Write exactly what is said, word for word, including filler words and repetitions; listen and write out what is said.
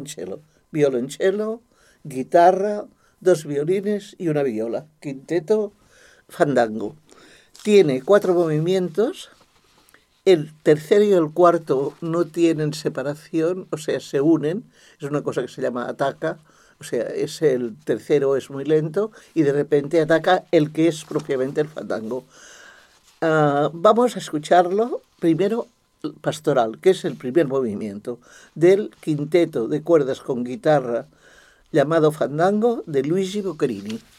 violonchelo. Violonchelo, guitarra, dos violines y una viola. Quinteto fandango. Tiene cuatro movimientos. El tercero y el cuarto no tienen separación, o sea, se unen. Es una cosa que se llama ataca. O sea, es el tercero es muy lento y de repente ataca el que es propiamente el fandango. Uh, vamos a escucharlo primero pastoral, que es el primer movimiento del quinteto de cuerdas con guitarra llamado Fandango de Luigi Boccherini.